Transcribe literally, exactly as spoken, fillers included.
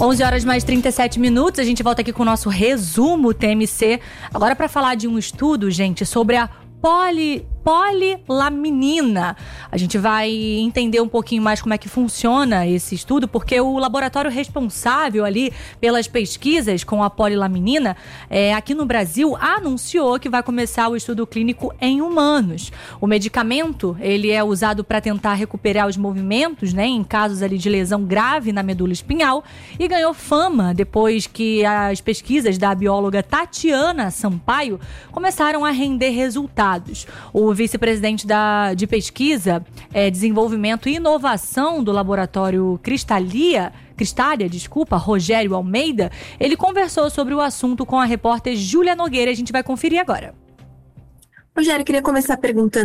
onze horas mais trinta e sete minutos, a gente volta aqui com o nosso resumo T M C. Agora para falar de um estudo, gente, sobre a poli... polilaminina. A gente vai entender um pouquinho mais como é que funciona esse estudo, porque o laboratório responsável ali pelas pesquisas com a polilaminina, é, aqui no Brasil, anunciou que vai começar o estudo clínico em humanos. O medicamento, ele é usado para tentar recuperar os movimentos, né, em casos ali de lesão grave na medula espinhal, e ganhou fama depois que as pesquisas da bióloga Tatiana Sampaio começaram a render resultados. O O vice-presidente da, de pesquisa, é, desenvolvimento e inovação do laboratório Cristalia, Cristália, desculpa, Rogério Almeida, ele conversou sobre o assunto com a repórter Júlia Nogueira. A gente vai conferir agora. Rogério, queria começar perguntando